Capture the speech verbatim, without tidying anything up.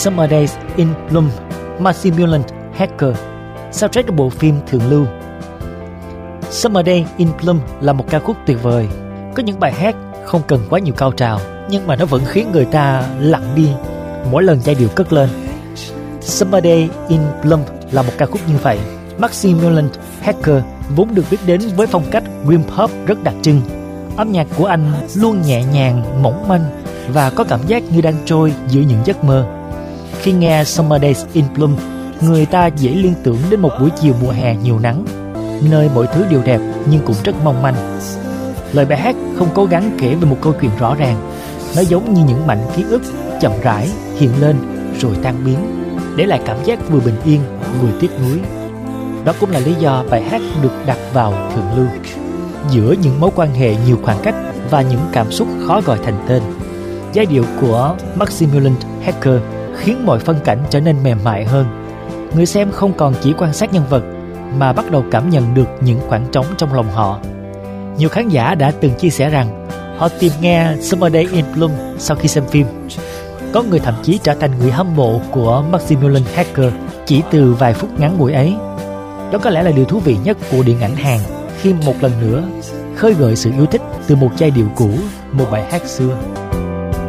Summer Days in Plum, Maximilian Harker, soundtrack của bộ phim Thượng Lưu. Summer Day in Plum là một ca khúc tuyệt vời. Có những bài hát không cần quá nhiều cao trào, nhưng mà nó vẫn khiến người ta lặng đi mỗi lần giai điệu cất lên. Summer Day in Plum là một ca khúc như vậy. Maximilian Harker vốn được biết đến với phong cách dream pop rất đặc trưng. Âm nhạc của anh luôn nhẹ nhàng, mỏng manh và có cảm giác như đang trôi giữa những giấc mơ. Khi nghe Summer Days in Plum, người ta dễ liên tưởng đến một buổi chiều mùa hè nhiều nắng, nơi mọi thứ đều đẹp nhưng cũng rất mong manh. Lời bài hát không cố gắng kể về một câu chuyện rõ ràng. Nó giống như những mảnh ký ức chậm rãi hiện lên rồi tan biến, để lại cảm giác vừa bình yên vừa tiếc nuối. Đó cũng là lý do bài hát được đặt vào thượng lưu, giữa những mối quan hệ nhiều khoảng cách và những cảm xúc khó gọi thành tên. Giai điệu của Maximilian Harker khiến mọi phân cảnh trở nên mềm mại hơn. Người xem không còn chỉ quan sát nhân vật mà bắt đầu cảm nhận được những khoảng trống trong lòng họ. Nhiều khán giả đã từng chia sẻ rằng họ tìm nghe Summer Day in Plum sau khi xem phim. Có người thậm chí trở thành người hâm mộ của Maximilian Harker chỉ từ vài phút ngắn ngủi ấy. Đó có lẽ là điều thú vị nhất của điện ảnh Hàn, khi một lần nữa khơi gợi sự yêu thích từ một giai điệu cũ, một bài hát xưa.